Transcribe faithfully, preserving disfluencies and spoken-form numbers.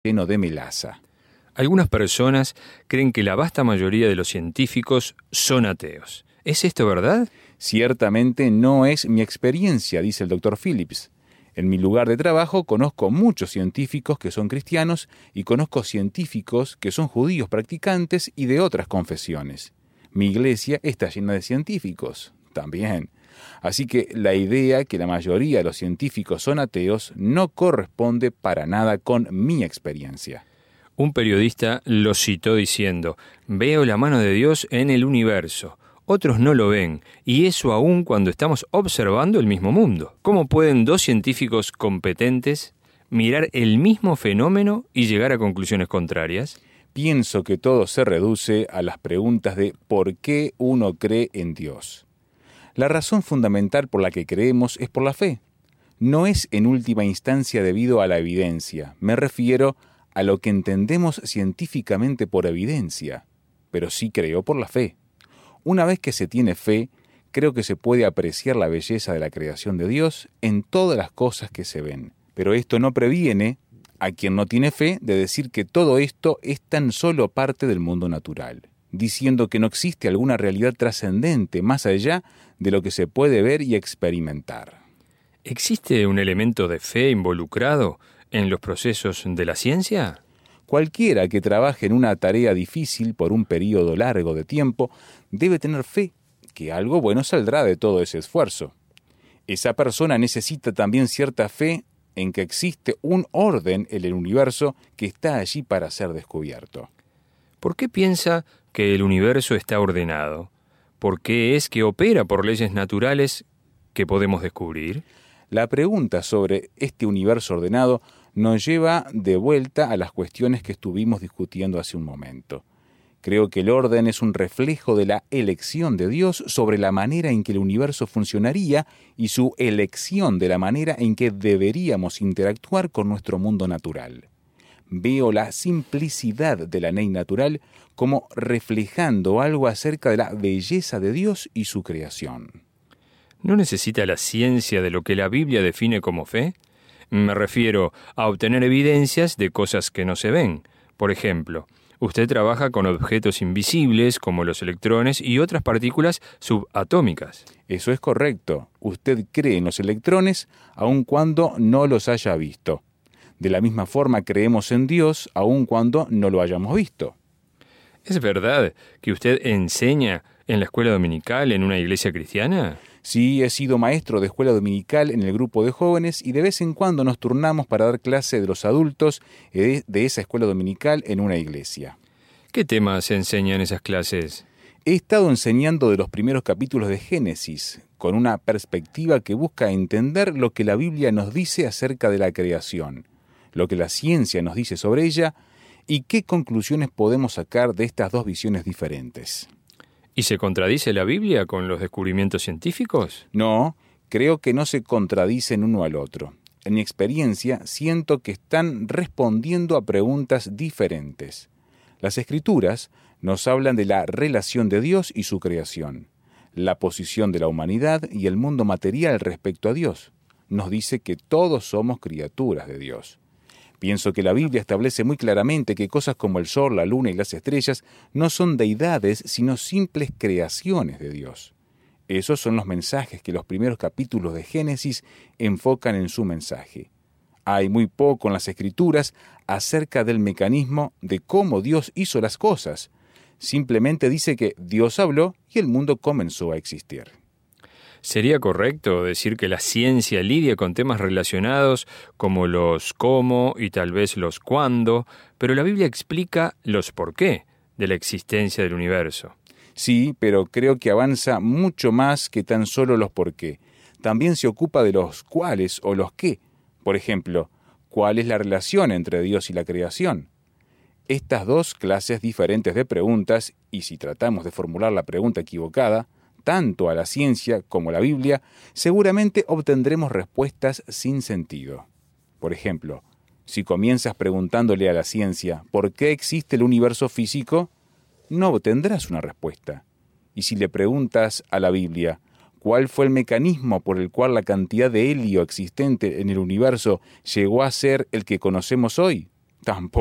lleno de melaza. Algunas personas creen que la vasta mayoría de los científicos son ateos. ¿Es esto verdad? Ciertamente no es mi experiencia, dice el doctor Phillips. En mi lugar de trabajo conozco muchos científicos que son cristianos y conozco científicos que son judíos practicantes y de otras confesiones. Mi iglesia está llena de científicos también. Así que la idea que la mayoría de los científicos son ateos no corresponde para nada con mi experiencia. Un periodista lo citó diciendo: «Veo la mano de Dios en el universo. Otros no lo ven, y eso aún cuando estamos observando el mismo mundo». ¿Cómo pueden dos científicos competentes mirar el mismo fenómeno y llegar a conclusiones contrarias? Pienso que todo se reduce a las preguntas de ¿por qué uno cree en Dios? La razón fundamental por la que creemos es por la fe. No es en última instancia debido a la evidencia. Me refiero a lo que entendemos científicamente por evidencia, pero sí creo por la fe. Una vez que se tiene fe, creo que se puede apreciar la belleza de la creación de Dios en todas las cosas que se ven. Pero esto no previene a quien no tiene fe de decir que todo esto es tan solo parte del mundo natural, diciendo que no existe alguna realidad trascendente más allá de lo que se puede ver y experimentar. ¿Existe un elemento de fe involucrado en los procesos de la ciencia? Cualquiera que trabaje en una tarea difícil por un periodo largo de tiempo debe tener fe que algo bueno saldrá de todo ese esfuerzo. Esa persona necesita también cierta fe en que existe un orden en el universo que está allí para ser descubierto. ¿Por qué piensa que el universo está ordenado? ¿Por qué es que opera por leyes naturales que podemos descubrir? La pregunta sobre este universo ordenado nos lleva de vuelta a las cuestiones que estuvimos discutiendo hace un momento. Creo que el orden es un reflejo de la elección de Dios sobre la manera en que el universo funcionaría y su elección de la manera en que deberíamos interactuar con nuestro mundo natural. Veo la simplicidad de la ley natural como reflejando algo acerca de la belleza de Dios y su creación. ¿No necesita la ciencia de lo que la Biblia define como fe? Me refiero a obtener evidencias de cosas que no se ven. Por ejemplo, usted trabaja con objetos invisibles como los electrones y otras partículas subatómicas. Eso es correcto. Usted cree en los electrones aun cuando no los haya visto. De la misma forma creemos en Dios aun cuando no lo hayamos visto. ¿Es verdad que usted enseña en la escuela dominical en una iglesia cristiana? Sí, he sido maestro de escuela dominical en el grupo de jóvenes y de vez en cuando nos turnamos para dar clase de los adultos de esa escuela dominical en una iglesia. ¿Qué temas se enseñan en esas clases? He estado enseñando de los primeros capítulos de Génesis, con una perspectiva que busca entender lo que la Biblia nos dice acerca de la creación, lo que la ciencia nos dice sobre ella y qué conclusiones podemos sacar de estas dos visiones diferentes. ¿Y se contradice la Biblia con los descubrimientos científicos? No, creo que no se contradicen uno al otro. En mi experiencia, siento que están respondiendo a preguntas diferentes. Las Escrituras nos hablan de la relación de Dios y su creación, la posición de la humanidad y el mundo material respecto a Dios. Nos dice que todos somos criaturas de Dios. Pienso que la Biblia establece muy claramente que cosas como el sol, la luna y las estrellas no son deidades, sino simples creaciones de Dios. Esos son los mensajes que los primeros capítulos de Génesis enfocan en su mensaje. Hay muy poco en las Escrituras acerca del mecanismo de cómo Dios hizo las cosas. Simplemente dice que Dios habló y el mundo comenzó a existir. ¿Sería correcto decir que la ciencia lidia con temas relacionados como los cómo y tal vez los cuándo, pero la Biblia explica los por qué de la existencia del universo? Sí, pero creo que avanza mucho más que tan solo los por qué. También se ocupa de los cuáles o los qué. Por ejemplo, ¿cuál es la relación entre Dios y la creación? Estas dos clases diferentes de preguntas, y si tratamos de formular la pregunta equivocada, tanto a la ciencia como a la Biblia, seguramente obtendremos respuestas sin sentido. Por ejemplo, si comienzas preguntándole a la ciencia ¿por qué existe el universo físico?, no obtendrás una respuesta. Y si le preguntas a la Biblia ¿cuál fue el mecanismo por el cual la cantidad de helio existente en el universo llegó a ser el que conocemos hoy?, Tampoco.